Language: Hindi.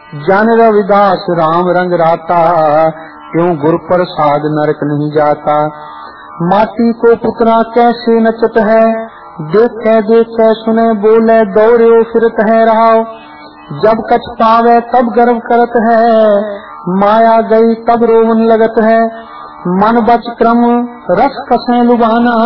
जन रविदास राम रंग राता, क्यों गुर प्रसाद नरक नहीं जाता। माटी को पुतरा कैसे नचत है, देखे देखे सुने बोले दौड़े फिरत है राव। जब कछ पावे तब गर्व करत है, माया गई तब रोवन लगत है। मन बच क्रम रस कसें लुभाना,